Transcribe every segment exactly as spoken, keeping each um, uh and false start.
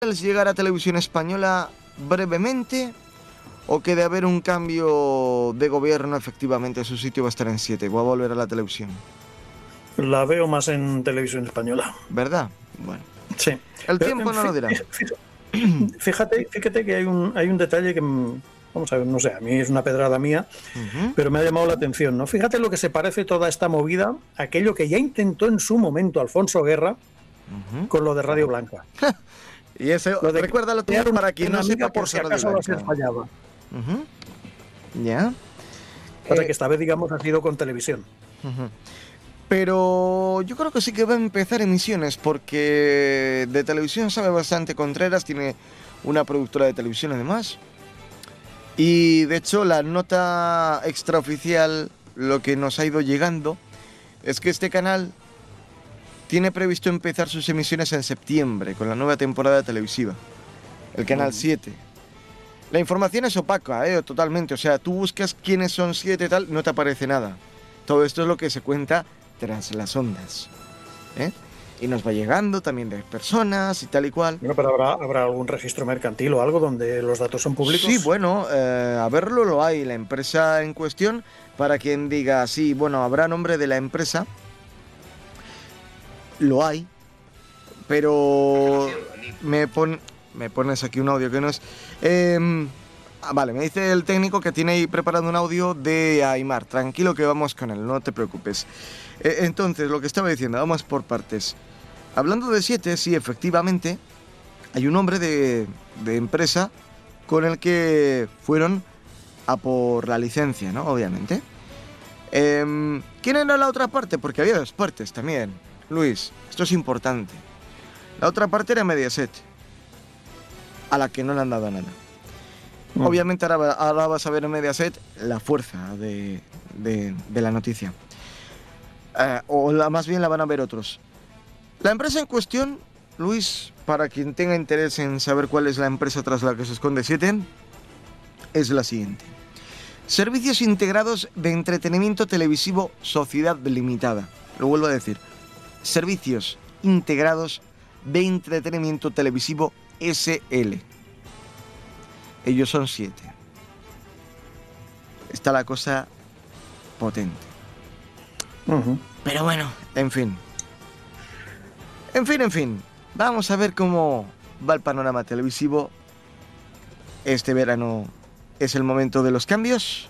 llegar a Televisión Española brevemente o que de haber un cambio de gobierno efectivamente su sitio va a estar en siete, va a volver a la televisión? La veo más en Televisión Española. ¿Verdad? Bueno. Sí. El tiempo no lo dirá. Fíjate, fíjate que hay un, hay un detalle que, vamos a ver, no sé, a mí es una pedrada mía, uh-huh. pero me ha llamado la atención, ¿no? Fíjate lo que se parece toda esta movida a aquello que ya intentó en su momento Alfonso Guerra uh-huh. con lo de Radio Blanca. Y eso, lo de recuérdalo tú para quien no sepa por si acaso va a ser fallaba. Uh-huh. Ya. O sea, eh, que esta vez, digamos, ha sido con televisión. Uh-huh. Pero yo creo que sí que va a empezar emisiones, porque de televisión sabe bastante Contreras, tiene una productora de televisión además. Y de hecho la nota extraoficial, lo que nos ha ido llegando, es que este canal tiene previsto empezar sus emisiones en septiembre, con la nueva temporada televisiva, el Canal siete. La información es opaca, ¿eh? Totalmente, o sea, tú buscas quiénes son siete y tal, no te aparece nada. Todo esto es lo que se cuenta tras las ondas, ¿eh? Y nos va llegando también de personas y tal y cual. Bueno, pero ¿habrá, habrá algún registro mercantil o algo donde los datos son públicos? Sí, bueno, eh, a verlo lo hay. La empresa en cuestión, para quien diga, sí, bueno, habrá nombre de la empresa, lo hay, pero me, pon, me pones aquí un audio que no es... Eh, vale, me dice el técnico que tiene ahí preparado un audio de Aimar. Tranquilo que vamos con él, no te preocupes. Eh, entonces, lo que estaba diciendo, vamos por partes. Hablando de siete, sí, efectivamente, hay un hombre de, de empresa con el que fueron a por la licencia, ¿no? Obviamente. Eh, ¿Quién era la otra parte? Porque había dos partes también, Luis. Esto es importante. La otra parte era Mediaset, a la que no le han dado nada. Mm. Obviamente ahora, ahora vas a ver en Mediaset la fuerza de, de, de la noticia. Eh, o la, más bien la van a ver otros. La empresa en cuestión, Luis, para quien tenga interés en saber cuál es la empresa tras la que se esconde siete, es la siguiente. Servicios Integrados de Entretenimiento Televisivo Sociedad Limitada. Lo vuelvo a decir. Servicios Integrados de Entretenimiento Televisivo S L. Ellos son siete. Está la cosa potente. Uh-huh. Pero bueno, en fin. En fin, en fin. Vamos a ver cómo va el panorama televisivo. Este verano es el momento de los cambios.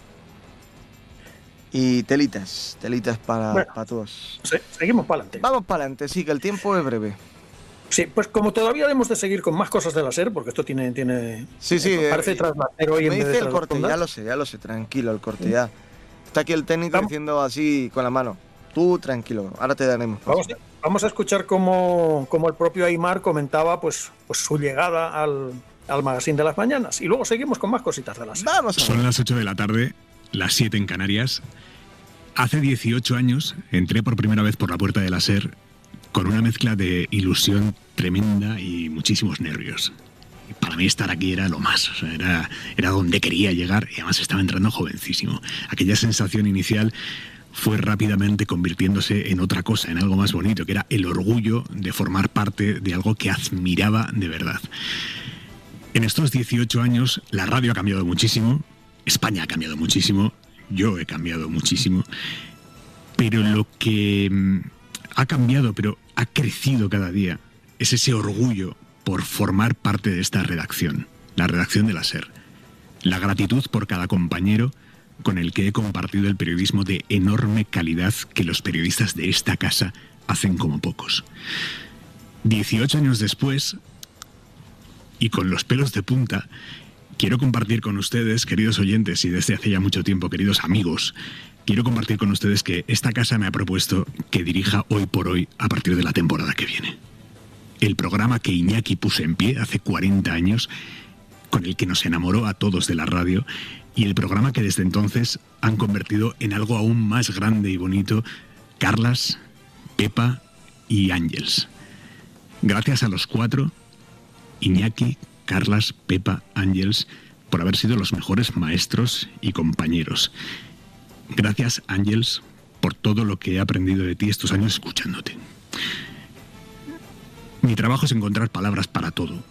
Y telitas, telitas para, bueno, para todos. Sí, seguimos para adelante. Vamos para adelante, sí, que el tiempo es breve. Sí, pues como todavía debemos de seguir con más cosas de la SER, porque esto tiene... tiene sí, sí. Eh, parece eh, traslatero hoy me en vez dice de el corte, ya lo sé, ya lo sé, tranquilo, el corte, ya. Está aquí el técnico vamos. diciendo así con la mano. Tú tranquilo, ahora te daremos paso. Vamos, vamos a escuchar cómo, cómo el propio Aimar comentaba pues, pues su llegada al, al Magazine de las Mañanas. Y luego seguimos con más cositas de la SER. Vamos a ver. Son las ocho de la tarde, las siete en Canarias. Hace dieciocho años entré por primera vez por la puerta de la SER con una mezcla de ilusión tremenda y muchísimos nervios. Y para mí estar aquí era lo más, o sea, era, era donde quería llegar y además estaba entrando jovencísimo. Aquella sensación inicial fue rápidamente convirtiéndose en otra cosa, en algo más bonito, que era el orgullo de formar parte de algo que admiraba de verdad. En estos dieciocho años la radio ha cambiado muchísimo, España ha cambiado muchísimo, yo he cambiado muchísimo, pero lo que ha cambiado, pero ha crecido cada día, es ese orgullo por formar parte de esta redacción, la redacción de la SER. La gratitud por cada compañero con el que he compartido el periodismo de enorme calidad que los periodistas de esta casa hacen como pocos. dieciocho años después, y con los pelos de punta, quiero compartir con ustedes, queridos oyentes, y desde hace ya mucho tiempo, queridos amigos, quiero compartir con ustedes que esta casa me ha propuesto que dirija Hoy por Hoy a partir de la temporada que viene. El programa que Iñaki puso en pie hace cuarenta años, con el que nos enamoró a todos de la radio, y el programa que desde entonces han convertido en algo aún más grande y bonito, Carlas, Pepa y Ángels. Gracias a los cuatro, Iñaki, Carlas, Pepa, Ángels, por haber sido los mejores maestros y compañeros. Gracias, Ángels, por todo lo que he aprendido de ti estos años escuchándote. Mi trabajo es encontrar palabras para todo,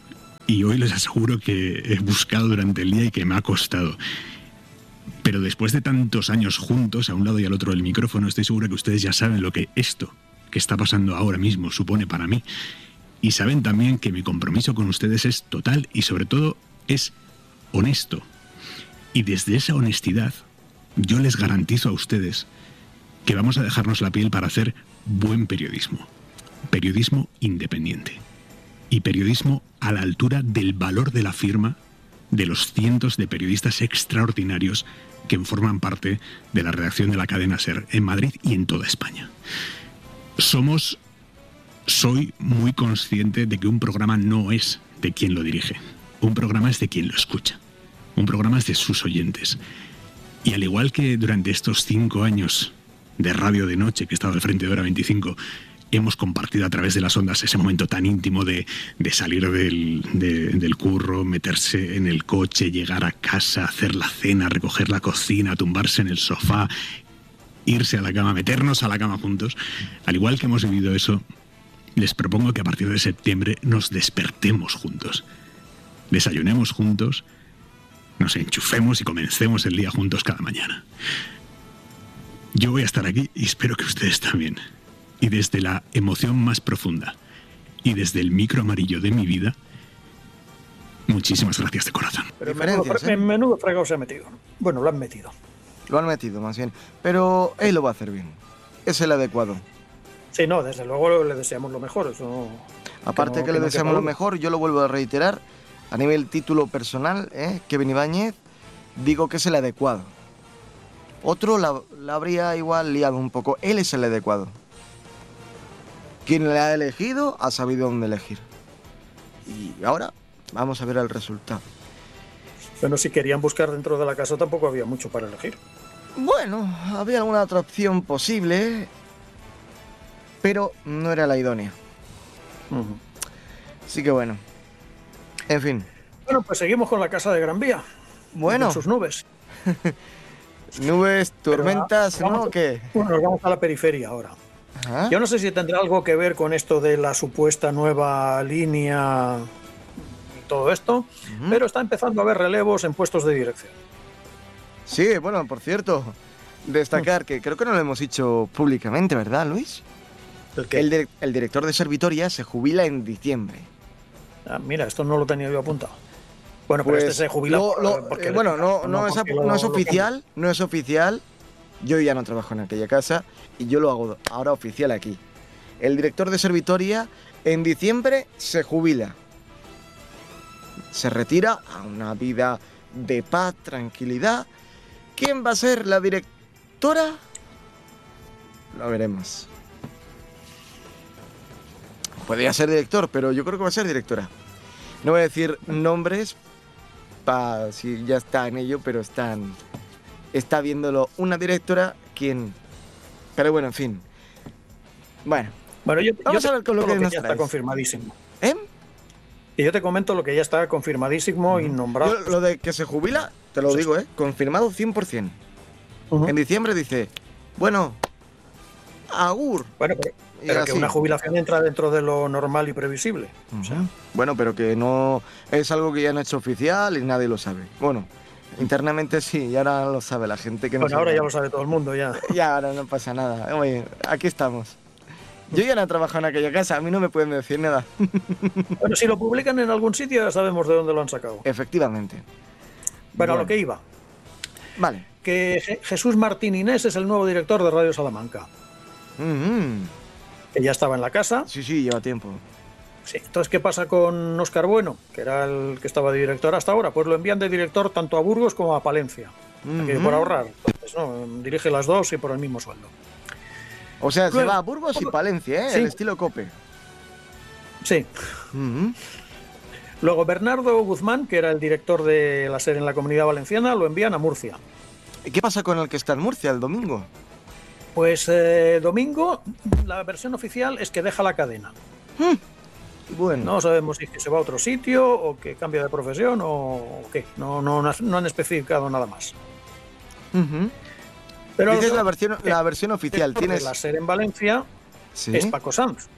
Y hoy les aseguro que he buscado durante el día y que me ha costado. Pero después de tantos años juntos, a un lado y al otro del micrófono, estoy seguro que ustedes ya saben lo que esto que está pasando ahora mismo supone para mí. Y saben también que mi compromiso con ustedes es total y sobre todo es honesto. Y desde esa honestidad, yo les garantizo a ustedes que vamos a dejarnos la piel para hacer buen periodismo. Periodismo independiente. Y periodismo a la altura del valor de la firma de los cientos de periodistas extraordinarios que forman parte de la redacción de la cadena SER en Madrid y en toda España. Somos, soy muy consciente de que un programa no es de quien lo dirige. Un programa es de quien lo escucha. Un programa es de sus oyentes. Y al igual que durante estos cinco años de radio de noche que he estado al frente de Hora veinticinco, hemos compartido a través de las ondas ese momento tan íntimo de, de salir del, de, del curro, meterse en el coche, llegar a casa, hacer la cena, recoger la cocina, tumbarse en el sofá, irse a la cama, meternos a la cama juntos. Al igual que hemos vivido eso, les propongo que a partir de septiembre nos despertemos juntos, desayunemos juntos, nos enchufemos y comencemos el día juntos cada mañana. Yo voy a estar aquí y espero que ustedes también. Y desde la emoción más profunda y desde el micro amarillo de mi vida, muchísimas gracias de corazón. Pero menudo, ¿eh? menudo fregado se ha metido. Bueno, lo han metido. Lo han metido, más bien. Pero él lo va a hacer bien. Es el adecuado. Sí, no, desde luego le deseamos lo mejor. Eso, Aparte que, no, que, que le no deseamos lo mejor, yo lo vuelvo a reiterar. A nivel título personal, ¿eh? Kevin Ibáñez, digo que es el adecuado. Otro la, la habría igual liado un poco. Él es el adecuado. Quien le ha elegido ha sabido dónde elegir. Y ahora vamos a ver el resultado. Bueno, si querían buscar dentro de la casa tampoco había mucho para elegir. Bueno, había alguna otra opción posible, pero no era la idónea. Uh-huh. Así que bueno, en fin. Bueno, pues seguimos con la casa de Gran Vía. Bueno. Con sus nubes. Nubes, tormentas, pero, ¿no? ¿O qué? Bueno, nos vamos a la periferia ahora. Ajá. Yo no sé si tendrá algo que ver con esto de la supuesta nueva línea y todo esto, uh-huh. pero está empezando a haber relevos en puestos de dirección. Sí, bueno, por cierto, destacar uh-huh. que creo que no lo hemos dicho públicamente, ¿verdad, Luis? ¿El qué? El, de, el director de Servitoria se jubila en diciembre. Ah, mira, esto no lo tenía yo apuntado. Bueno, pues, pero este se jubila lo, por, lo, porque eh, bueno, no, no, no, es, lo, no es oficial, no es oficial. Yo ya no trabajo en aquella casa y yo lo hago ahora oficial aquí. El director de Servitoria en diciembre se jubila. Se retira a una vida de paz, tranquilidad. ¿Quién va a ser la directora? Lo veremos. Podría ser director, pero yo creo que va a ser directora. No voy a decir nombres para si ya está en ello, pero están... Está viéndolo una directora, quien... Pero bueno, en fin. Bueno, bueno yo, vamos yo a ver con lo que, que nos ya traes. Está confirmadísimo. ¿Eh? Y yo te comento lo que ya está confirmadísimo uh-huh. y nombrado. Yo, lo de que se jubila, te lo sí. digo, ¿eh? Confirmado cien por ciento. Uh-huh. En diciembre dice, bueno, agur. Bueno, pero, pero que una jubilación entra dentro de lo normal y previsible. Uh-huh. O sea, bueno, pero que no es algo que ya no ha hecho oficial y nadie lo sabe. Bueno, internamente sí, y ahora lo sabe la gente que no Bueno, ahora ya lo sabe todo el mundo, ya. Ya, ahora no pasa nada. Oye, aquí estamos. Yo ya no he trabajado en aquella casa, a mí no me pueden decir nada. Bueno, si lo publican en algún sitio ya sabemos de dónde lo han sacado. Efectivamente. Bueno, bueno. a lo que iba. Vale. Que Je- Jesús Martín Inés es el nuevo director de Radio Salamanca. Mm-hmm. Que ya estaba en la casa. Sí, sí, lleva tiempo. Sí, entonces, ¿qué pasa con Óscar Bueno, que era el que estaba de director hasta ahora? Pues lo envían de director tanto a Burgos como a Palencia. Mm-hmm. Que por ahorrar. Entonces, ¿no? Dirige las dos y por el mismo sueldo. O sea, Luego, se va a Burgos y Palencia, ¿eh? Sí. El estilo Cope. Sí. Mm-hmm. Luego Bernardo Guzmán, que era el director de la SER en la Comunidad Valenciana, lo envían a Murcia. ¿Y qué pasa con el que está en Murcia el domingo? Pues eh, domingo, la versión oficial es que deja la cadena. Mm. Bueno. No sabemos si es que se va a otro sitio o que cambia de profesión o qué. No, no, no han especificado nada más. Uh-huh. Pero dices la versión, la versión oficial. Tienes la SER en Valencia, sí. Es Paco Sanz,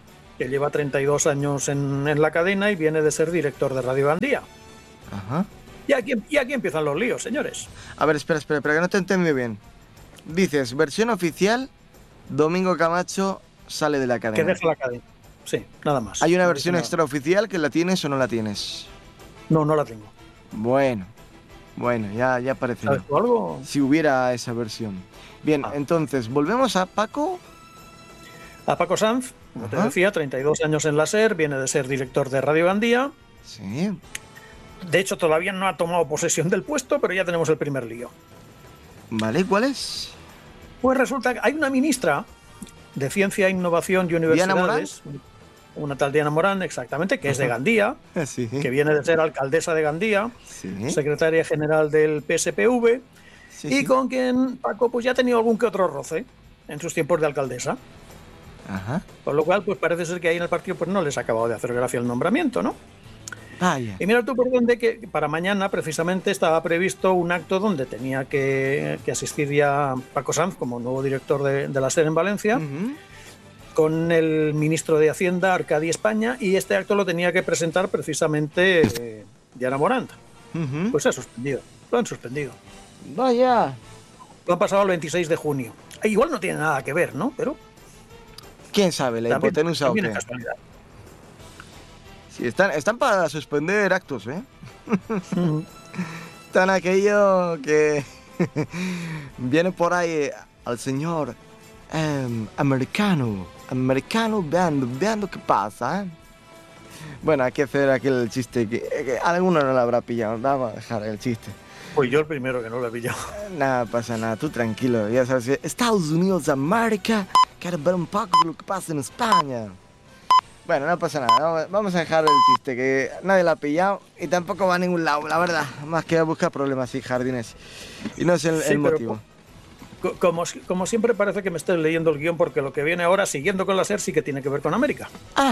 que lleva treinta y dos años en, en la cadena y viene de ser director de Radio Gandía. Ajá. Y aquí, y aquí empiezan los líos, señores. A ver, espera, espera, espera, que no te he entendido bien. Dices, versión oficial, Domingo Camacho sale de la cadena. Que deja la cadena. Sí, nada más. ¿Hay una no versión extraoficial que la tienes o no la tienes? No, no la tengo. Bueno, bueno, ya, ya parece. ¿Sabes tú algo? Si hubiera esa versión. Bien, Ah. entonces, volvemos a Paco. A Paco Sanz, como te Ajá. decía, treinta y dos años en la SER, viene de ser director de Radio Gandía. Sí. De hecho, todavía no ha tomado posesión del puesto, pero ya tenemos el primer lío. Vale, ¿cuál es? Pues resulta que hay una ministra de Ciencia, Innovación y Universidades, una tal Diana Morán, exactamente, que es de Gandía, Sí. que viene de ser alcaldesa de Gandía, Sí. secretaria general del P S P V, Sí, y sí. con quien Paco pues ya ha tenido algún que otro roce en sus tiempos de alcaldesa. Ajá. Con lo cual, pues parece ser que ahí en el partido pues no les ha acabado de hacer gracia el nombramiento, ¿no? Vaya. Y mira tú por dónde que para mañana precisamente estaba previsto un acto donde tenía que, que asistir ya Paco Sanz como nuevo director de, de la SER en Valencia, Ujú. con el ministro de Hacienda, Arcadi España, y este acto lo tenía que presentar precisamente eh, Diana Morant. Ujú. Pues se ha suspendido, lo han suspendido. Vaya. Lo han pasado el veintiséis de junio. Eh, Igual no tiene nada que ver, ¿no? Pero ¿Quién sabe? La también, hipotenusa o también es qué. casualidad. Sí, están, están para suspender actos, ¿eh? Están aquello que viene por ahí al señor em, americano, americano, veando, veando qué pasa, ¿eh? Bueno, hay que hacer aquel chiste que, que alguno no lo habrá pillado. Vamos a dejar el chiste. Pues yo el primero que no lo he pillado. Nada pasa nada, tú tranquilo. Ya sabes que Estados Unidos de América quiere ver un poco lo que pasa en España. Bueno, no pasa nada, vamos- vamos a dejar el chiste, que nadie lo ha pillado y tampoco va a ningún lado, la verdad. Más que a buscar problemas y jardines. Y no es el, Sí, el pero motivo. Co- Como, si- como siempre parece que me estés leyendo el guión porque lo que viene ahora, siguiendo con la SER, sí que tiene que ver con América.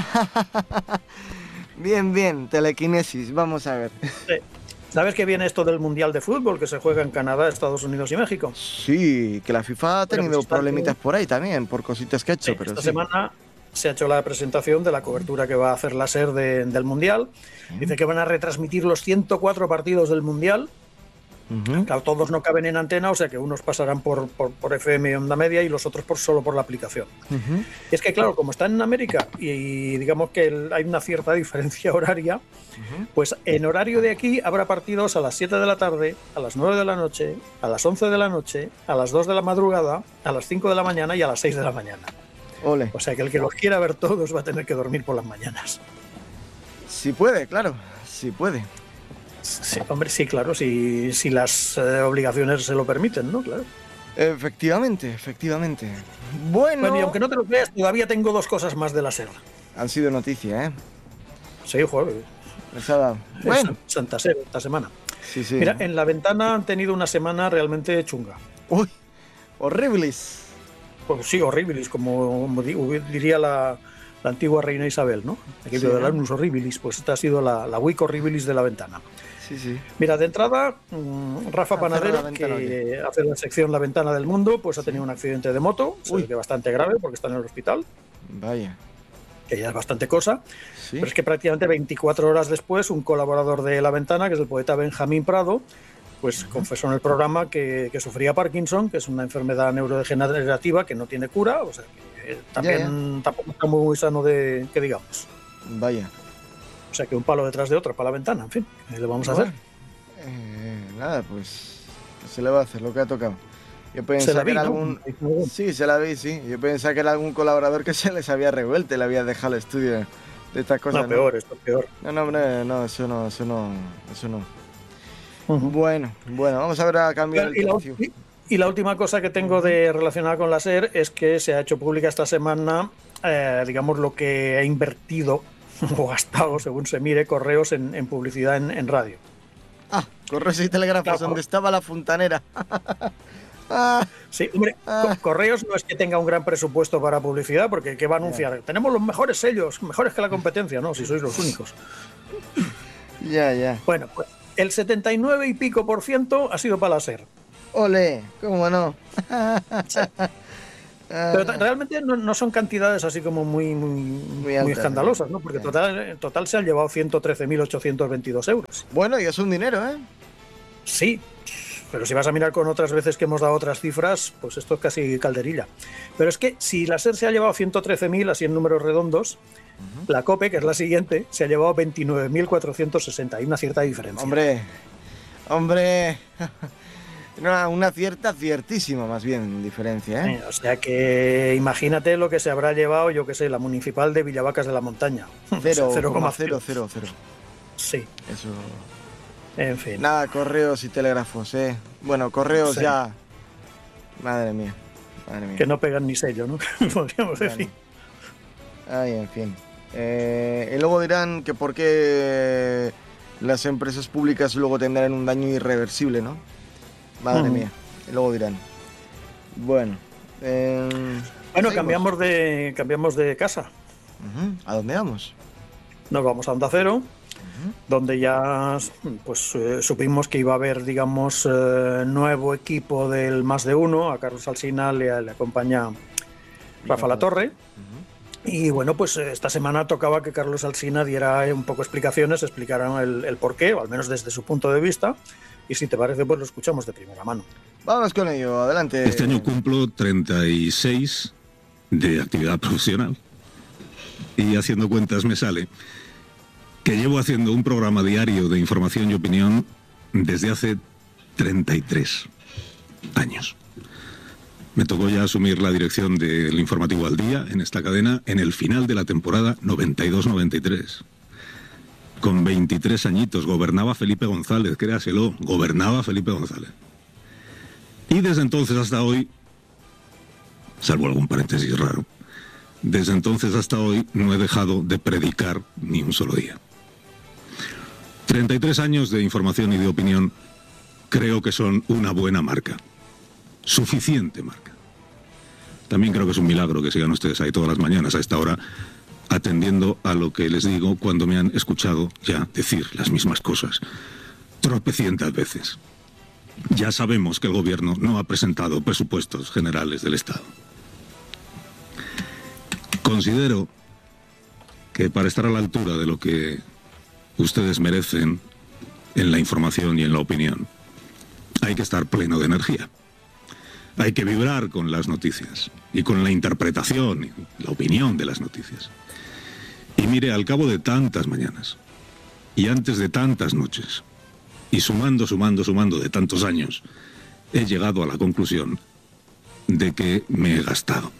Bien, bien, telequinesis, vamos a ver. Eh, ¿Sabes que viene esto del Mundial de Fútbol que se juega en Canadá, Estados Unidos y México? Sí, que la FIFA ha Bueno, tenido pues está problemitas bien. por ahí también, por cositas que ha hecho, Eh, pero Esta sí. semana se ha hecho la presentación de la cobertura que va a hacer la SER de- del Mundial. Dice que van a retransmitir los ciento cuatro partidos del Mundial. Ujú. Claro, todos no caben en antena, o sea que unos pasarán por, por, por F M y onda media y los otros por, solo por la aplicación. Ujú. Y es que, claro, como están en América y, y digamos que el- hay una cierta diferencia horaria, pues en horario de aquí habrá partidos a las siete de la tarde, a las nueve de la noche, a las once de la noche, a las dos de la madrugada, a las cinco de la mañana y a las seis de la mañana. Ole. O sea que el que los quiera ver todos va a tener que dormir por las mañanas. Si puede, claro, si puede. Sí, hombre, sí, claro, si, si las eh, obligaciones se lo permiten, ¿no? Claro. Efectivamente, efectivamente. Bueno, Bueno, y aunque no te lo creas, todavía tengo dos cosas más de la SER. han sido noticia, ¿eh? Sí, joder. Les ha dado. es Bueno, Santa SER esta semana. sí, sí. Mira, en La Ventana han tenido una semana realmente chunga. Uy, horribles. Pues sí, horribilis, como, como di- diría la, la antigua reina Isabel, ¿no? Aquello Sí, del ¿eh? Annus Horribilis, pues esta ha sido la, la week horribilis de La Ventana. Sí, sí. Mira, de entrada, mm, Rafa Hacer Panadero, La Ventana, que hace la sección La Ventana del Mundo, pues ha tenido un accidente de moto, se Uy. ve que bastante grave porque está en el hospital, Vaya. que ya es bastante cosa. Sí. Pero es que prácticamente veinticuatro horas después, un colaborador de La Ventana, que es el poeta Benjamín Prado, pues confesó en el programa que, que sufría Parkinson, que es una enfermedad neurodegenerativa que no tiene cura, o sea que eh, también tampoco está muy sano de que digamos. Vaya. O sea que un palo detrás de otro para La Ventana, en fin, ¿qué le vamos a Bueno, hacer? eh, nada, pues. ¿Qué se le va a hacer? Lo que ha tocado. Yo Se pensaba la que vi, era ¿no? algún. Sí, se la vi, sí. Yo pensaba que era algún colaborador que se les había revuelto y le había dejado el estudio de estas cosas. No, peor, esto es peor. No, no, hombre, no, eso no, eso no, eso no. Ujú. Bueno, bueno, vamos a ver a cambiar el Y la, tercio. ulti- y la última cosa que tengo de relacionada con la SER es que se ha hecho pública esta semana, eh, digamos, lo que ha invertido o gastado, según se mire, Correos en, en publicidad en, en radio. Ah, correos y telégrafos, Claro. donde estaba la fontanera. Ah, Sí, hombre, Ah. Co- Correos no es que tenga un gran presupuesto para publicidad, porque ¿qué va a anunciar? Tenemos los mejores sellos, mejores que la competencia, no, si sois los únicos. ya, ya. Bueno, pues el setenta y nueve y pico por ciento ha sido para la SER. Ole, cómo no. Pero realmente no, no son cantidades así como muy, muy, muy, altas, muy escandalosas, ¿no? Porque sí. total, total se han llevado ciento trece mil ochocientos veintidós euros. Bueno, y es un dinero, ¿eh? Sí, pero si vas a mirar con otras veces que hemos dado otras cifras, pues esto es casi calderilla. Pero es que si la SER se ha llevado ciento trece mil, así en números redondos, uh-huh. la COPE, que es la siguiente, se ha llevado veintinueve mil cuatrocientos sesenta. Hay una cierta diferencia. Hombre, hombre... Una, una cierta, ciertísima más bien diferencia, ¿eh? ¿eh? O sea que imagínate lo que se habrá llevado, yo que sé, la municipal de Villavacas de la Montaña. cero coma cero cero cero. Sí. Eso. En fin. Nada, correos y telégrafos, ¿eh? Bueno, correos sí. ya. Madre mía. Madre mía. Que no pegan ni sello, ¿no? Podríamos bueno. decir. Ay, en fin. Eh, y luego dirán que por qué las empresas públicas luego tendrán un daño irreversible, ¿no? Madre uh-huh. mía, y luego dirán. Bueno, eh, bueno, cambiamos de cambiamos de casa. Uh-huh. ¿A dónde vamos? Nos vamos a Onda Cero, uh-huh. donde ya pues eh, supimos que iba a haber, digamos, eh, nuevo equipo del Más de Uno. A Carlos Alsina le, le acompaña Rafa Latorre. Uh-huh. Y bueno, pues esta semana tocaba que Carlos Alsina diera un poco explicaciones, explicaran el, el porqué, o al menos desde su punto de vista. Y si te parece, pues lo escuchamos de primera mano. Vamos con ello, adelante. Este año cumplo treinta y seis de actividad profesional. Y haciendo cuentas me sale que llevo haciendo un programa diario de información y opinión desde hace treinta y tres años. Me tocó ya asumir la dirección del Informativo al Día en esta cadena en el final de la temporada noventa y dos noventa y tres. Con veintitrés añitos, gobernaba Felipe González, créaselo, gobernaba Felipe González. Y desde entonces hasta hoy, salvo algún paréntesis raro, desde entonces hasta hoy no he dejado de predicar ni un solo día. treinta y tres años de información y de opinión creo que son una buena marca, suficiente marca. También creo que es un milagro que sigan ustedes ahí todas las mañanas a esta hora, atendiendo a lo que les digo cuando me han escuchado ya decir las mismas cosas tropecientas veces. Ya sabemos que el gobierno no ha presentado presupuestos generales del Estado. Considero que para estar a la altura de lo que ustedes merecen en la información y en la opinión, hay que estar pleno de energía. Hay que vibrar con las noticias y con la interpretación y la opinión de las noticias. Y mire, al cabo de tantas mañanas, y antes de tantas noches, y sumando, sumando, sumando de tantos años, he llegado a la conclusión de que me he gastado.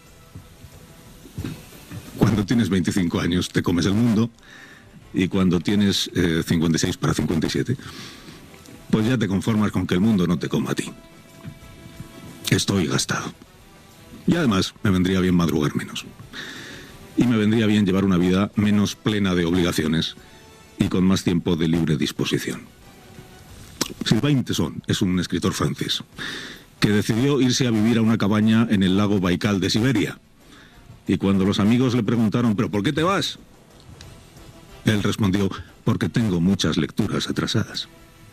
Cuando tienes veinticinco años te comes el mundo, y cuando tienes eh, cincuenta y seis para cincuenta y siete, pues ya te conformas con que el mundo no te coma a ti. Estoy gastado. Y además me vendría bien madrugar menos. Y me vendría bien llevar una vida menos plena de obligaciones y con más tiempo de libre disposición. Sylvain Tesson es un escritor francés que decidió irse a vivir a una cabaña en el lago Baikal de Siberia. Y cuando los amigos le preguntaron, ¿pero por qué te vas?, él respondió, porque tengo muchas lecturas atrasadas.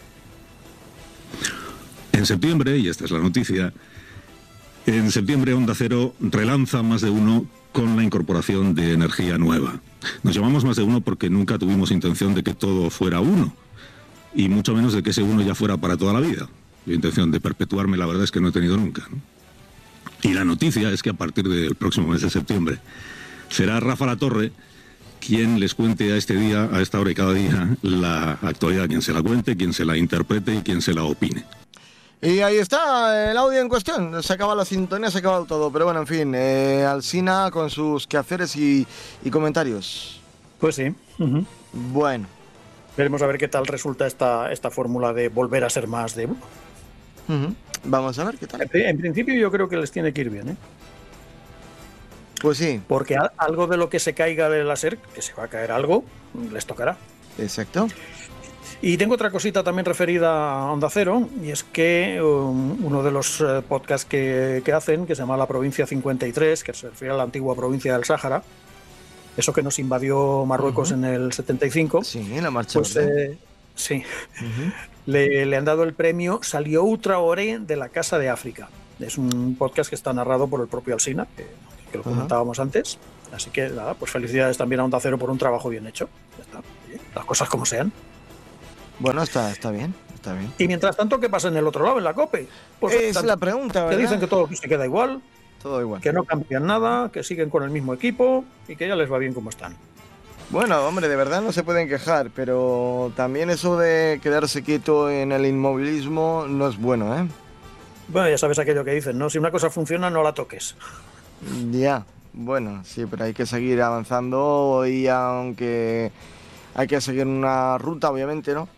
En septiembre, y esta es la noticia, en septiembre Onda Cero relanza Más de Uno con la incorporación de energía nueva. Nos llamamos Más de Uno porque nunca tuvimos intención de que todo fuera uno, y mucho menos de que ese uno ya fuera para toda la vida. Yo intención de perpetuarme, la verdad es que no he tenido nunca, ¿no? Y la noticia es que a partir del próximo mes de septiembre será Rafa Latorre quien les cuente a este día, a esta hora y cada día, la actualidad, quien se la cuente, quien se la interprete y quien se la opine. Y ahí está el audio en cuestión, se acaba la sintonía, se acaba todo, pero bueno, en fin, eh, Alsina con sus quehaceres y, y comentarios. Pues sí. Uh-huh. Bueno. Veremos a ver qué tal resulta esta, esta fórmula de volver a ser más de uno. Uh-huh. Vamos a ver qué tal. En, en principio yo creo que les tiene que ir bien, ¿eh? Pues sí. Porque a, algo de lo que se caiga de la SER, que se va a caer algo, les tocará. Exacto. Y tengo otra cosita también referida a Onda Cero, y es que um, uno de los uh, podcasts que, que hacen, que se llama La Provincia cincuenta y tres, que se refiere a la antigua provincia del Sáhara, eso que nos invadió Marruecos uh-huh. en el setenta y cinco. Sí, la marcha. Pues, eh, sí. Uh-huh. Le, le han dado el premio Salió Outra Hora de la Casa de África. Es un podcast que está narrado por el propio Alsina, que, que lo Ajá. comentábamos antes. Así que nada, pues felicidades también a Onda Cero por un trabajo bien hecho. Ya está. Oye, las cosas como sean. Bueno, está, está bien, está bien. Y mientras tanto, ¿qué pasa en el otro lado, en la COPE? Pues Es tanto- la pregunta, que ¿verdad? dicen que todo se queda igual, Todo igual. que no cambian nada, que siguen con el mismo equipo y que ya les va bien como están. Bueno, hombre, de verdad no se pueden quejar, pero también eso de quedarse quieto en el inmovilismo no es bueno, ¿eh? Bueno, ya sabes aquello que dicen, ¿no? Si una cosa funciona, no la toques. Ya, bueno, sí, pero hay que seguir avanzando y aunque hay que seguir una ruta, obviamente, ¿no?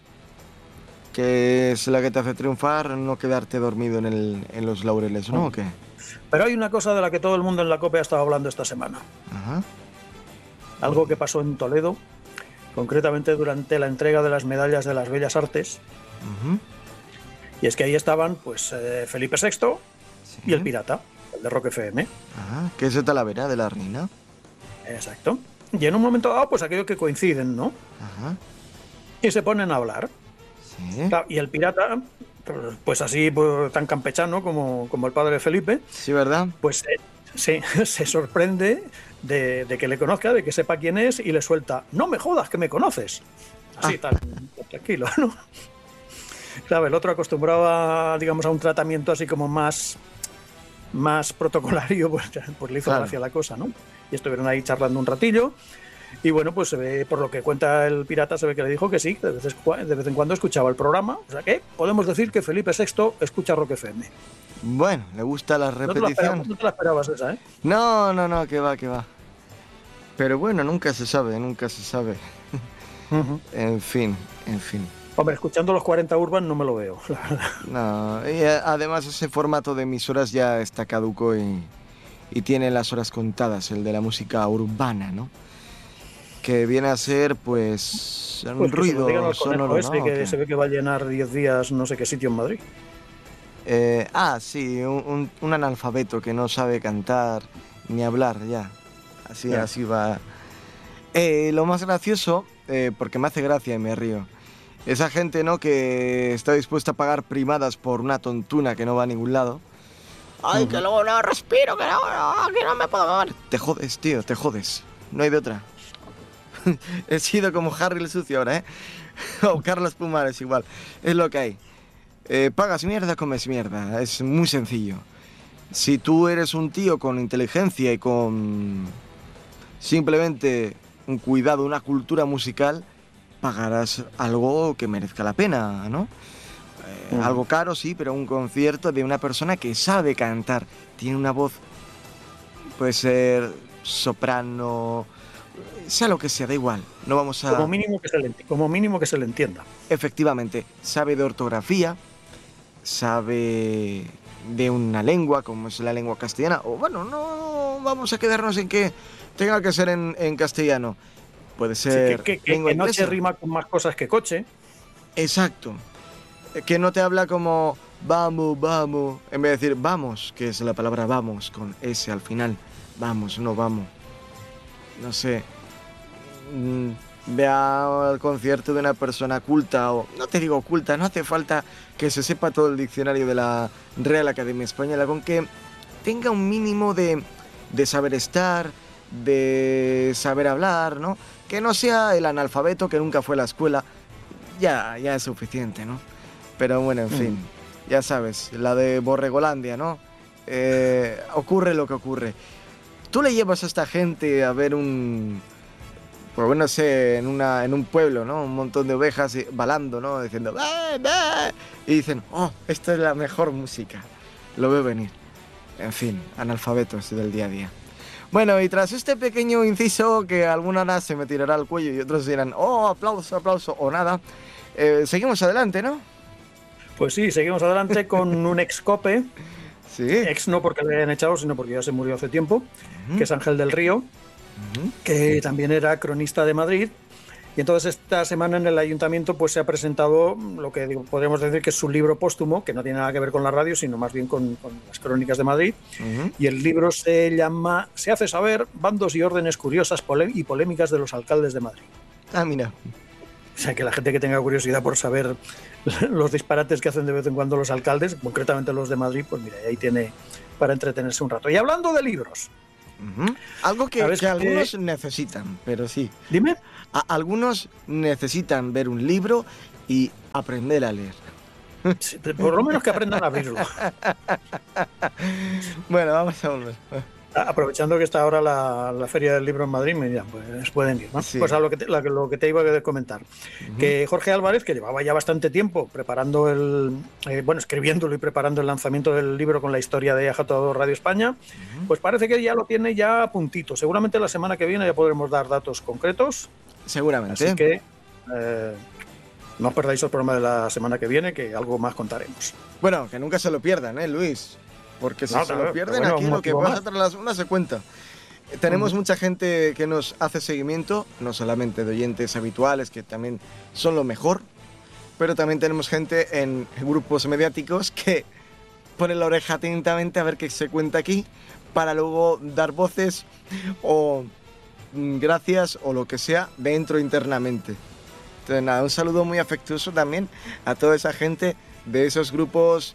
Que es la que te hace triunfar, no quedarte dormido en, el, en los laureles, ¿no? ¿O qué? Pero hay una cosa de la que todo el mundo en la COPE ha estado hablando esta semana. Ajá. Algo que pasó en Toledo, concretamente durante la entrega de las medallas de las Bellas Artes. Ujú. Y es que ahí estaban, pues, eh, Felipe sexto Sí. y el Pirata, el de Rock F M. Ajá. ¿Qué es de Talavera, de la Reina? Exacto. Y en un momento dado, pues aquello que coinciden, ¿no? Ajá. Y se ponen a hablar. Sí. Claro, y el Pirata, pues así, pues, tan campechano como, como el padre de Felipe, Sí, ¿verdad? pues eh, se, se sorprende de, de que le conozca, de que sepa quién es, y le suelta, no me jodas que me conoces. Así, Ah. tan tranquilo, ¿no? Claro, el otro acostumbraba, digamos, a un tratamiento así como más, más protocolario, pues, pues le hizo Claro. gracia la cosa, ¿no? Y estuvieron ahí charlando un ratillo. Y bueno, pues se ve, por lo que cuenta el Pirata, se ve que le dijo que sí, que de vez, de vez en cuando escuchaba el programa. O sea que podemos decir que Felipe sexto escucha Rock F M. Bueno, le gusta la No te, la repetición. esperabas, no te la esperabas esa, ¿eh? No, no, no, que va, que va. Pero bueno, nunca se sabe, nunca se sabe. Uh-huh. En fin, en fin. Hombre, escuchando los cuarenta Urban no me lo veo, la verdad. No, y eh, además ese formato de emisoras ya está caduco y, y tiene las horas contadas, el de la música urbana, ¿no? Que viene a ser, pues, un Pues que se lo ruido digan al conejo sonoro, este ¿no? ¿O que qué? se ve que va a llenar diez días no sé qué sitio en Madrid. Eh, ah, sí, un, un- un analfabeto que no sabe cantar ni hablar, ya. Así, Ya. así va. Eh, lo más gracioso, eh, porque me hace gracia y me río, esa gente, ¿no?, que está dispuesta a pagar primadas por una tontuna que no va a ningún lado. Ay, que luego no respiro, que no, no, que no me puedo mover. Te jodes, tío, te jodes. No hay de otra. He sido como Harry el sucio ahora, ¿eh? O Carlos Pumares igual. Es lo que hay. Eh, pagas mierda, comes mierda. Es muy sencillo. Si tú eres un tío con inteligencia y con simplemente un cuidado, una cultura musical, pagarás algo que merezca la pena, ¿no? Eh, Mm. Algo caro, sí, pero un concierto de una persona que sabe cantar. Tiene una voz, puede ser soprano, sea lo que sea, da igual. No vamos a... Como mínimo que se le, enti- como mínimo que se le entienda. Efectivamente, sabe de ortografía, sabe de una lengua, como es la lengua castellana, o bueno, no vamos a quedarnos en que tenga que ser en, en castellano. Puede Sí, ser que, que- que- lengua que noche inglesa. rima con más cosas que coche. Exacto. Que no te habla como vamos, vamos, en vez de decir vamos, que es la palabra vamos, con S al final. Vamos, no vamos. No sé. Mm, Ve al concierto de una persona culta, o no te digo culta, no hace falta que se sepa todo el diccionario de la Real Academia Española, con que tenga un mínimo de, de saber estar, de saber hablar, ¿no? Que no sea el analfabeto que nunca fue a la escuela, ya, ya es suficiente, ¿no? Pero bueno, en fin, ya sabes, la de Borregolandia, ¿no? Eh, ocurre lo que ocurre. Tú le llevas a esta gente a ver un... Pues bueno, sé, en, una, en un pueblo, ¿no? Un montón de ovejas y- balando, ¿no? Diciendo... "Bah, bah", y dicen, oh, esta es la mejor música. Lo veo venir. En fin, analfabetos del día a día. Bueno, y tras este pequeño inciso que alguna hora se me tirará al cuello y otros dirán, oh, aplauso, aplauso, o nada, eh, seguimos adelante, ¿no? Pues sí, seguimos adelante con un ex cope, Sí. ex no porque le hayan echado, sino porque ya se murió hace tiempo, que es Ángel del Río, Ujú. que también era cronista de Madrid. Y entonces esta semana en el ayuntamiento pues se ha presentado lo que digo, podríamos decir que es su libro póstumo, que no tiene nada que ver con la radio, sino más bien con, con las crónicas de Madrid. Ujú. Y el libro se llama Se hace saber, bandos y órdenes curiosas polé- y polémicas de los alcaldes de Madrid. Ah, mira. sea, que la gente que tenga curiosidad por saber los disparates que hacen de vez en cuando los alcaldes, concretamente los de Madrid, pues mira, ahí tiene para entretenerse un rato. Y hablando de libros. Uh-huh. Algo que, que, que algunos necesitan, pero sí. Dime. A, algunos necesitan ver un libro y aprender a leer. Sí, por lo menos que aprendan a abrirlo. Bueno, vamos a volver. Aprovechando que está ahora la, la Feria del Libro en Madrid, me dirán, pues pueden ir, ¿no? Sí. Pues a lo que, te, la, lo que te iba a comentar. Uh-huh. Que Jorge Álvarez, que llevaba ya bastante tiempo preparando el, eh, bueno, escribiéndolo y preparando el lanzamiento del libro con la historia de Ajatado Radio España, uh-huh. pues parece que ya lo tiene ya a puntito. Seguramente la semana que viene ya podremos dar datos concretos. Seguramente. Así que eh, no os perdáis el programa de la semana que viene, que algo más contaremos. Bueno, que nunca se lo pierdan, ¿eh, Luis? Porque si no, se lo pierden, bueno, aquí lo que pasa tras las una se cuenta. Tenemos uh-huh. mucha gente que nos hace seguimiento, no solamente de oyentes habituales, que también son lo mejor, pero también tenemos gente en grupos mediáticos que pone la oreja atentamente a ver qué se cuenta aquí, para luego dar voces o gracias o lo que sea dentro internamente. Entonces nada, un saludo muy afectuoso también a toda esa gente de esos grupos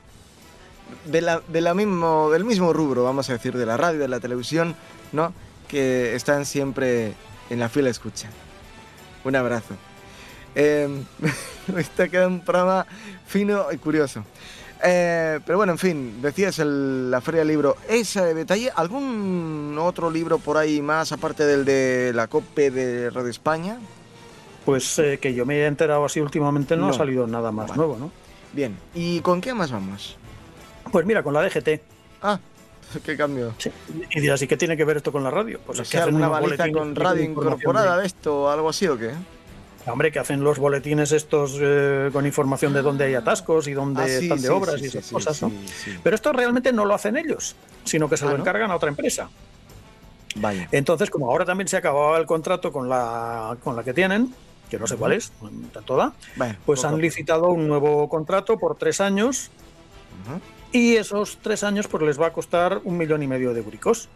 de la, de la mismo, del mismo rubro, vamos a decir, de la radio, de la televisión, ¿no? Que están siempre en la fila escucha. Un abrazo. Eh, está quedando un programa fino y curioso. Eh, pero bueno, en fin, decías el, la Feria del Libro. Ese detalle, ¿algún otro libro por ahí más, aparte del de la COPE de Radio España? Pues eh, que yo me he enterado así últimamente, no, no ha salido nada más vale. nuevo, ¿no? Bien, ¿y con qué más vamos? Pues mira, con la D G T. Ah, qué cambio. Sí. Y dirás, ¿y qué tiene que ver esto con la radio? Pues es que hacen una baliza con radio incorporada de... de esto o algo así, ¿o qué? Hombre, que hacen los boletines estos eh, con información de dónde hay atascos y dónde ah, sí, están de sí, obras sí, y esas sí, cosas, ¿no? Sí, sí. Pero esto realmente no lo hacen ellos, sino que se ah, lo encargan ¿no? a otra empresa. Vaya. Entonces, como ahora también se acababa el contrato con la, con la que tienen, que no sé cuál es, toda, vale, pues poco. Han licitado un nuevo contrato por tres años. Uh-huh. Y esos tres años pues les va a costar un millón y medio de euricos.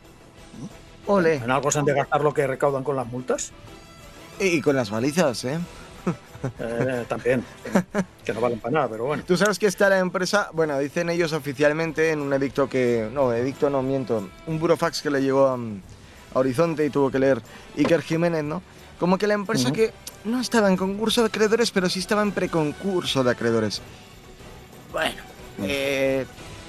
Ole. En algo se han de gastar lo que recaudan con las multas. Y con las balizas, ¿eh? eh también. Que no valen para nada, pero bueno. Tú sabes que está la empresa, bueno, dicen ellos oficialmente en un edicto que... No, edicto no, miento. Un burofax que le llegó a, a Horizonte y tuvo que leer Iker Jiménez, ¿no? Como que la empresa uh-huh. que no estaba en concurso de acreedores, pero sí estaba en preconcurso de acreedores. Bueno, eh...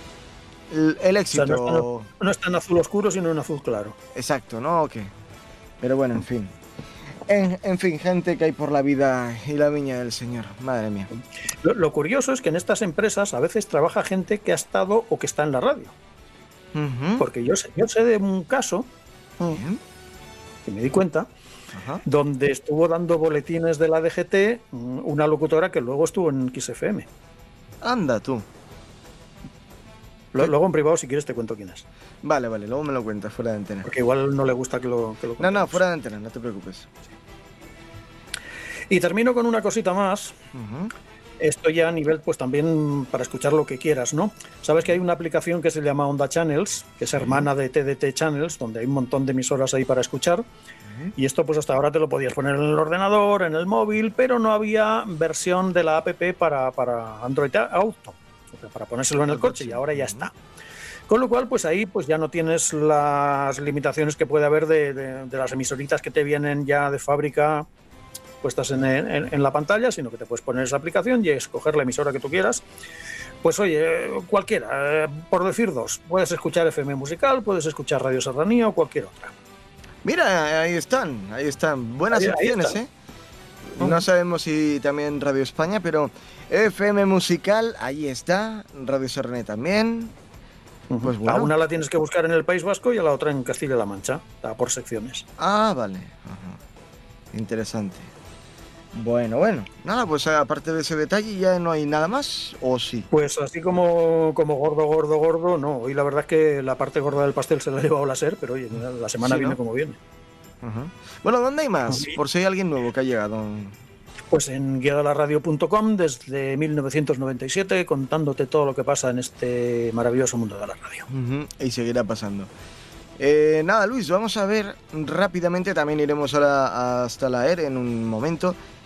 El, el éxito... O sea, no, está, no está en azul oscuro, sino en azul claro. Exacto, ¿no? ¿O qué? Pero bueno, en fin. En, en fin, gente que hay por la vida y la viña del Señor. Madre mía. Lo, lo curioso es que en estas empresas a veces trabaja gente que ha estado o que está en la radio. Uh-huh. Porque yo sé, yo sé de un caso, uh-huh. que me di cuenta, uh-huh. donde estuvo dando boletines de la D G T una locutora que luego estuvo en Kiss F M. Anda tú. Luego en privado, si quieres, te cuento quién es. Vale, vale, luego me lo cuentas fuera de antena. Porque igual no le gusta que lo que lo No, no, fuera de antena, no te preocupes. Sí. Y termino con una cosita más. Uh-huh. Esto ya a nivel, pues también para escuchar lo que quieras, ¿no? Sabes que hay una aplicación que se llama Onda Channels, que es hermana de T D T Channels, donde hay un montón de emisoras ahí para escuchar. Uh-huh. Y esto, pues hasta ahora te lo podías poner en el ordenador, en el móvil, pero no había versión de la app para, para Android Auto, para ponérselo en el coche, y ahora ya está. Con lo cual, pues ahí pues ya no tienes las limitaciones que puede haber de, de, de las emisoritas que te vienen ya de fábrica puestas en, en, en la pantalla, sino que te puedes poner esa aplicación y escoger la emisora que tú quieras. Pues oye, cualquiera, eh, por decir dos, puedes escuchar F M Musical, puedes escuchar Radio Serranía o cualquier otra. Mira, ahí están, ahí están, buenas ahí, opciones, ahí ¿eh? No sabemos si también Radio España, pero F M Musical, ahí está, Radio Serranía también. Pues bueno. A una la tienes que buscar en el País Vasco y a la otra en Castilla-La Mancha, por secciones. Ah, vale. Ajá. Interesante. Bueno, bueno. Nada, pues aparte de ese detalle ya no hay nada más, ¿o sí? Pues así como, como gordo, gordo, gordo, no. Hoy la verdad es que la parte gorda del pastel se la ha llevado la SER, pero oye, la semana sí, viene ¿no? como viene. Ajá. Bueno, ¿dónde hay más? Sí. Por si hay alguien nuevo que ha llegado. Pues en guía de la radio punto com desde mil novecientos noventa y siete, contándote todo lo que pasa en este maravilloso mundo de la radio. Uh-huh. Y seguirá pasando. Eh, nada, Luis, vamos a ver rápidamente, también iremos ahora hasta la E R en un momento,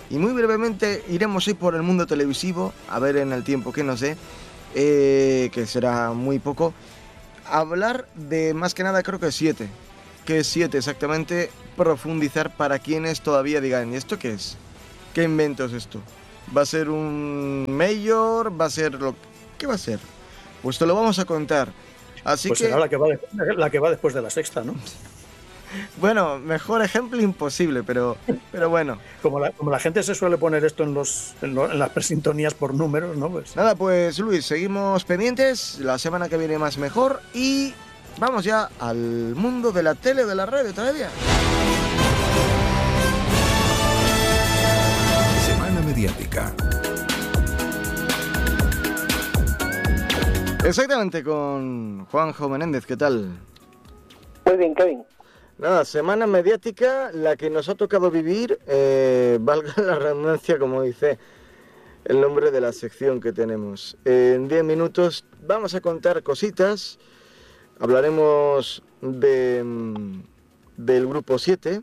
Y muy brevemente iremos hoy por el mundo televisivo, a ver en el tiempo que nos dé, eh, que será muy poco, hablar de más que nada creo que siete, que es siete exactamente, profundizar para quienes todavía digan, ¿y esto qué es? ¿Qué invento es esto? ¿Va a ser un mayor? ¿Va a ser lo qué va a ser? Pues te lo vamos a contar. Así pues que será la que va de, la que va después de la sexta, ¿no? Bueno, mejor ejemplo imposible, pero, pero bueno. Como la, como la gente se suele poner esto en, los, en, lo, en las presintonías por números, ¿no? Pues... Nada, pues Luis, seguimos pendientes. La semana que viene más mejor. Y vamos ya al mundo de la tele, de la radio todavía. Semana mediática. Exactamente, con Juanjo Menéndez, ¿qué tal? Muy bien, Kevin. Nada, semana mediática, la que nos ha tocado vivir, eh, valga la redundancia, como dice el nombre de la sección que tenemos. En diez minutos vamos a contar cositas, hablaremos de, del Grupo siete,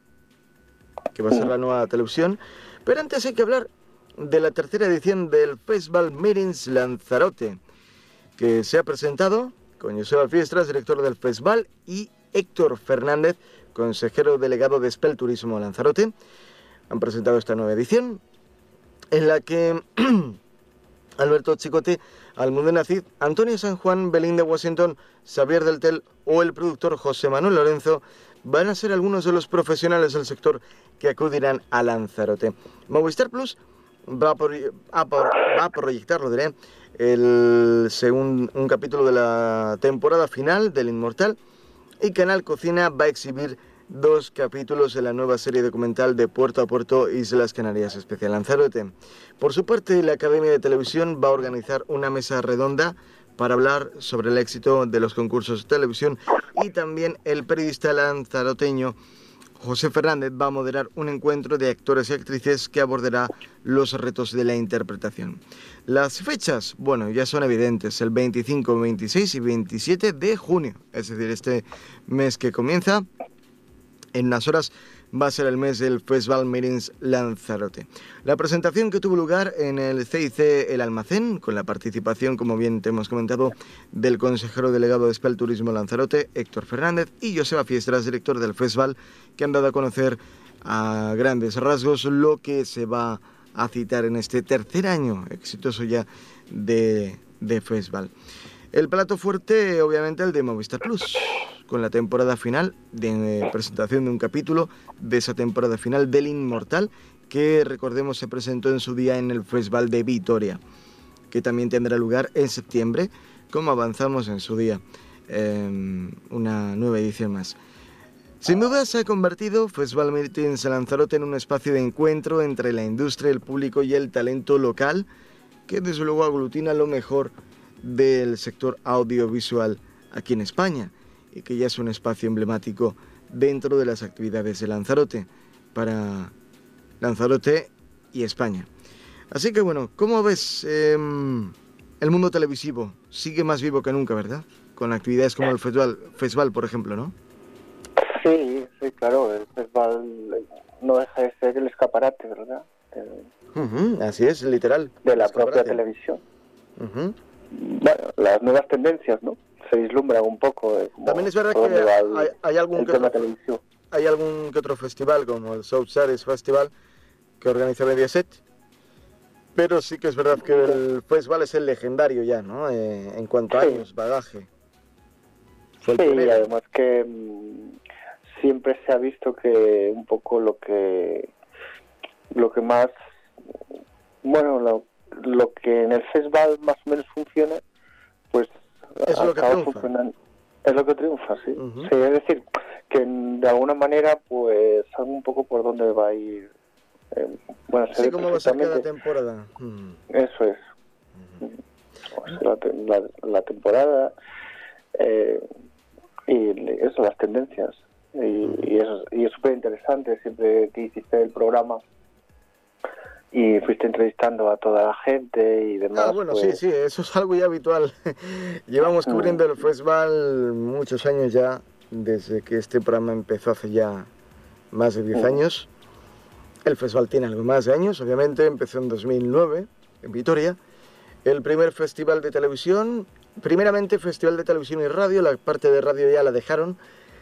que va a ser la nueva televisión, pero antes hay que hablar de la tercera edición del Festival Meetings Lanzarote, que se ha presentado con Joseba Fiestras, director del festival, y Héctor Fernández, consejero delegado de Spell Turismo Lanzarote. Han presentado esta nueva edición en la que Alberto Chicote, Almudena Cid, Antonio San Juan, Belinda Washington, Xavier del Tel o el productor José Manuel Lorenzo van a ser algunos de los profesionales del sector que acudirán a Lanzarote. Movistar Plus va a, por, a, por, va a proyectar, lo diré, el segundo, un capítulo de la temporada final del Inmortal, y Canal Cocina va a exhibir dos capítulos de la nueva serie documental de Puerto a Puerto Islas Canarias Especial Lanzarote. Por su parte, la Academia de Televisión va a organizar una mesa redonda para hablar sobre el éxito de los concursos de televisión, y también el periodista lanzaroteño José Fernández va a moderar un encuentro de actores y actrices que abordará los retos de la interpretación. Las fechas, bueno, ya son evidentes, el veinticinco, veintiséis y veintisiete de junio, es decir, este mes que comienza, en unas horas va a ser el mes del Festival Meetings Lanzarote. La presentación que tuvo lugar en el C I C El Almacén, con la participación, como bien te hemos comentado, del consejero delegado de Spell Turismo Lanzarote, Héctor Fernández, y Joseba Fiestras, director del festival, que han dado a conocer a grandes rasgos lo que se va a citar en este tercer año exitoso ya de, de festival. El plato fuerte, obviamente, el de Movistar Plus, con la temporada final, de eh, presentación de un capítulo de esa temporada final del Inmortal, que recordemos se presentó en su día en el Festival de Vitoria, que también tendrá lugar en septiembre, como avanzamos en su día, eh, una nueva edición más. Sin duda se ha convertido Festival Meetings Lanzarote en un espacio de encuentro entre la industria, el público y el talento local, que desde luego aglutina lo mejor del sector audiovisual aquí en España, y que ya es un espacio emblemático dentro de las actividades de Lanzarote, para Lanzarote y España. Así que bueno, ¿cómo ves eh, el mundo televisivo? Sigue más vivo que nunca, ¿verdad? Con actividades como el festival, festival por ejemplo, ¿no? Sí, sí, claro, el festival no deja de ser el escaparate, ¿verdad? El, uh-huh, así es, literal. De la propia televisión. Uh-huh. Bueno, las nuevas tendencias, ¿no? Se vislumbran un poco. De cómo, También es verdad que el, hay, hay, algún que otro, hay algún que otro festival, como el South Series Festival, que organiza Mediaset, pero sí que es verdad que el festival es el legendario ya, ¿no? Eh, en cuanto a años, bagaje. Fue el sí, primero. Y además que mmm, siempre se ha visto que un poco lo que lo que más, bueno, lo, lo que en el festival más o menos funciona, pues es lo que triunfa. Es lo que triunfa, sí. Uh-huh. Sí, es decir, que de alguna manera, pues, saben un poco por dónde va a ir. Eh, bueno, se sí, cómo va a ser cada temporada. Uh-huh. Eso es. Uh-huh. O sea, la, la, la temporada eh, y eso, las tendencias. Y, uh-huh. y eso y es súper interesante. Siempre que hiciste el programa y fuiste entrevistando a toda la gente y demás. Ah, bueno, pues... sí, sí, eso es algo ya habitual. Llevamos cubriendo el festival muchos años ya, desde que este programa empezó hace ya más de diez años. El festival tiene algo más de años, obviamente, empezó en dos mil nueve, en Vitoria. El primer festival de televisión, primeramente festival de televisión y radio, la parte de radio ya la dejaron,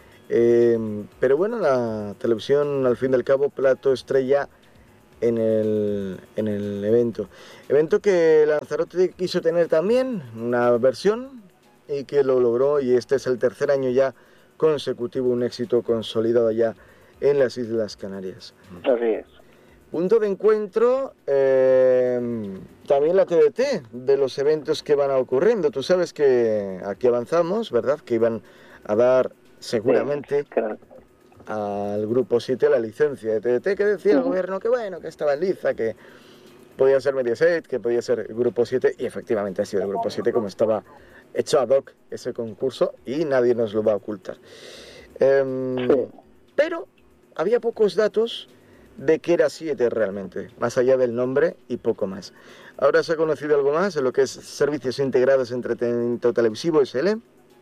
eh, pero bueno, la televisión al fin y al cabo plato estrella en el, en el evento. Evento que Lanzarote quiso tener también, una versión, y que lo logró, y este es el tercer año ya consecutivo, un éxito consolidado ya en las Islas Canarias. Así es. Punto de encuentro, eh, también la T D T, de los eventos que van ocurriendo. Tú sabes que aquí avanzamos, ¿verdad? Que iban a dar seguramente Sí, claro. al Grupo siete la licencia de T D T, que decía el gobierno que bueno, que estaba en liza, que podía ser Mediaset, que podía ser Grupo siete, y efectivamente ha sido el Grupo siete, como estaba hecho ad hoc ese concurso, y nadie nos lo va a ocultar. Eh, Sí. Pero había pocos datos de que era siete realmente, más allá del nombre y poco más. Ahora se ha conocido algo más en lo que es Servicios Integrados Entretenimiento Televisivo, S L,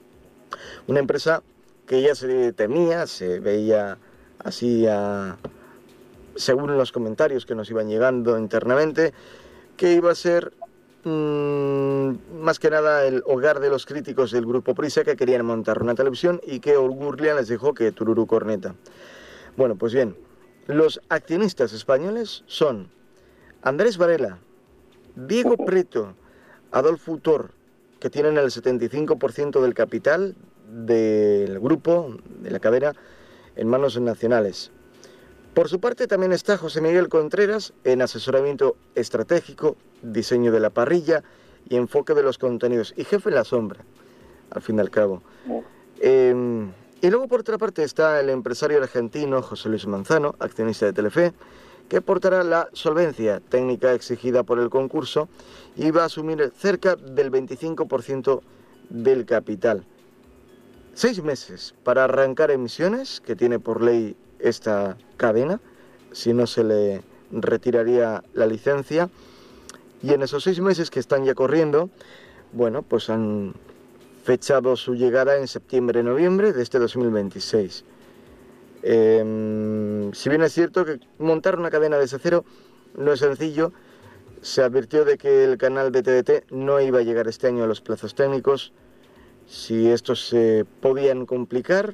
una empresa que ya se temía, se veía así, a, según los comentarios que nos iban llegando internamente, que iba a ser mmm, más que nada el hogar de los críticos del Grupo Prisa, que querían montar una televisión, y que Urgurlia les dijo que tururú corneta. Bueno, pues bien, los accionistas españoles son Andrés Varela, Diego Preto, Adolfo Utor, que tienen el setenta y cinco por ciento del capital del grupo, de la cadena, en manos nacionales. Por su parte también está José Miguel Contreras en asesoramiento estratégico, diseño de la parrilla y enfoque de los contenidos, y jefe en la sombra, al fin y al cabo. Eh, y luego por otra parte está el empresario argentino José Luis Manzano, accionista de Telefe, que aportará la solvencia técnica exigida por el concurso y va a asumir cerca del veinticinco por ciento del capital. Seis meses para arrancar emisiones, que tiene por ley esta cadena, si no se le retiraría la licencia, y en esos seis meses que están ya corriendo, bueno, pues han fechado su llegada en septiembre-noviembre de este dos mil veintiséis. Eh, si bien es cierto que montar una cadena desde cero no es sencillo, se advirtió de que el canal de T D T no iba a llegar este año a los plazos técnicos, si estos se podían complicar,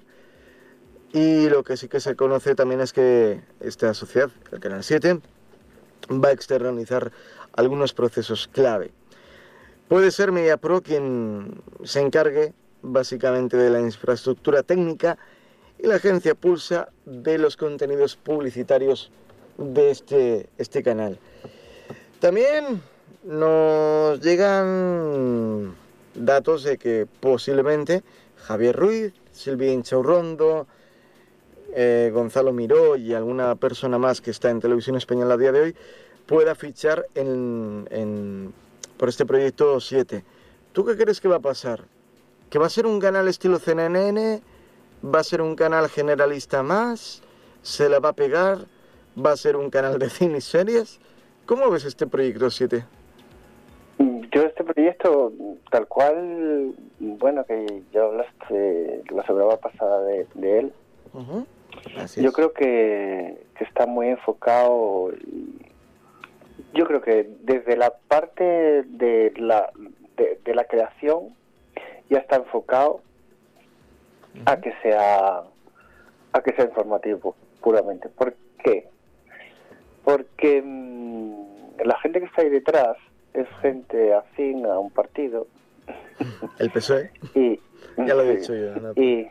y lo que sí que se conoce también es que esta sociedad, el Canal siete, va a externalizar algunos procesos clave. Puede ser Mediapro quien se encargue básicamente de la infraestructura técnica y la agencia Pulsa de los contenidos publicitarios de este, este canal. También nos llegan datos de que posiblemente Javier Ruiz, Silvia Inchaurrondo, eh, Gonzalo Miró y alguna persona más que está en Televisión Española a día de hoy pueda fichar en, en, por este proyecto siete. ¿Tú qué crees que va a pasar? ¿Que va a ser un canal estilo C N N? ¿Va a ser un canal generalista más? ¿Se la va a pegar? ¿Va a ser un canal de cine y series? ¿Cómo ves este proyecto siete? Yo este proyecto, tal cual, bueno, que ya hablaste la semana pasada de, de él, Uh-huh. yo creo que, que está muy enfocado, yo creo que desde la parte de la, de, de la creación ya está enfocado uh-huh. a que sea a que sea informativo puramente. ¿Por qué? Porque mmm, la gente que está ahí detrás es gente afín a un partido. El P S O E. Y, ya lo he dicho yo. ¿No? Y,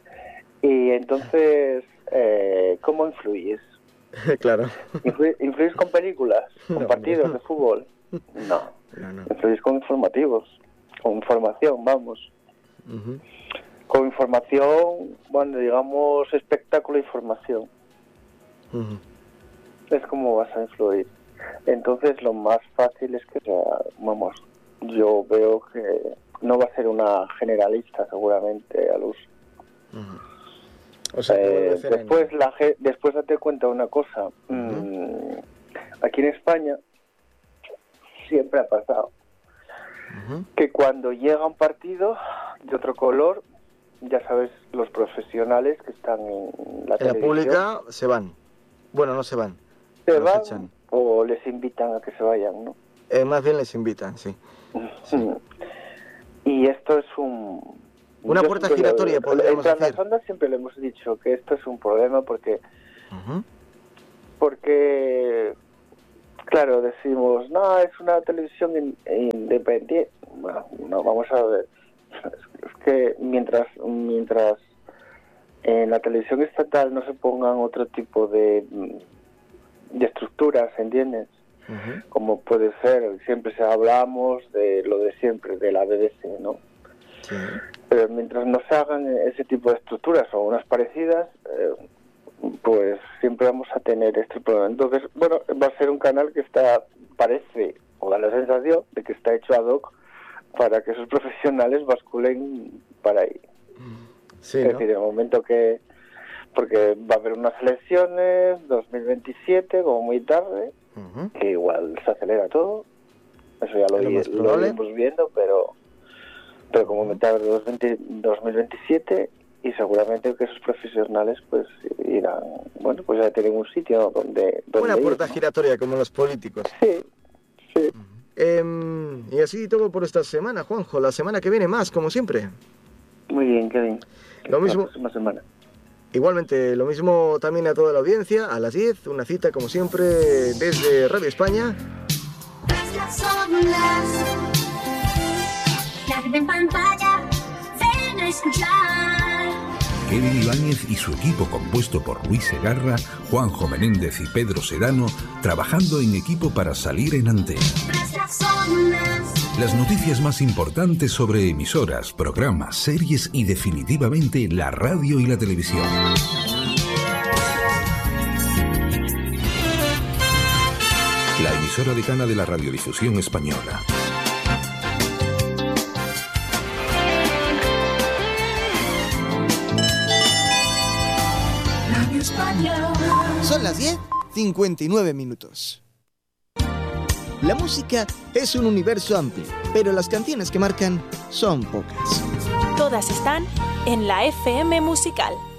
y entonces, eh, ¿cómo influyes? Claro. ¿Influyes, ¿Influyes con películas? ¿Con no, partidos no. de fútbol? No. no, no. Influyes con informativos, con información, vamos. Uh-huh. Con información, bueno, digamos, espectáculo e información. Uh-huh. Es como vas a influir. Entonces lo más fácil es que sea, vamos, yo veo que no va a ser una generalista seguramente al uso. Uh-huh. O sea, eh, después la después date cuenta una cosa, uh-huh. mmm, aquí en España siempre ha pasado uh-huh. que cuando llega un partido de otro color, ya sabes, los profesionales que están en la en televisión, la pública se van, bueno, no se van, ¿Se los van echan. o les invitan a que se vayan, no? Eh, más bien les invitan, sí. sí. Y esto es un... Una yo puerta siempre lo- giratoria, podríamos en Plan decir. Las Ondas siempre le hemos dicho que esto es un problema porque... Uh-huh. Porque... Claro, decimos, no, es una televisión in- independiente. Bueno, no, vamos a ver. Es que mientras mientras en la televisión estatal no se pongan otro tipo de, de estructuras, ¿entiendes? Uh-huh. Como puede ser, siempre se hablamos de lo de siempre, de la B B C, ¿no? Sí. Pero mientras no se hagan ese tipo de estructuras o unas parecidas, eh, pues siempre vamos a tener este problema. Entonces, bueno, va a ser un canal que está, parece, o da la sensación de que está hecho ad hoc para que esos profesionales basculen para ahí. Sí, es ¿no? decir, en el momento que... Porque va a haber unas elecciones, dos mil veintisiete, como muy tarde, Uh-huh. que igual se acelera todo. Eso ya lo, Es lo vi- más lo probable. iremos viendo, pero pero como muy tarde, dos mil veintisiete, y seguramente que esos profesionales pues irán, bueno, pues ya tienen un sitio donde... donde Una ir, puerta ¿no? giratoria como los políticos. Sí, sí. Eh, y así todo por esta semana, Juanjo. La semana que viene más, como siempre. Muy bien, Kevin. Lo mismo. La próxima semana. Igualmente, lo mismo también a toda la audiencia, a las diez, una cita como siempre desde Radio España. Estas ondas, la red en pantalla, ven a escuchar. Kevin Ibáñez y su equipo compuesto por Luis Segarra, Juanjo Menéndez y Pedro Serrano, trabajando en equipo para salir en antena. Nuestras ondas, Las noticias más importantes sobre emisoras, programas, series y definitivamente la radio y la televisión. La emisora decana de la radiodifusión española. Radio Española. Son las diez, cincuenta y nueve minutos. La música es un universo amplio, pero las canciones que marcan son pocas. Todas están en la F M Musical.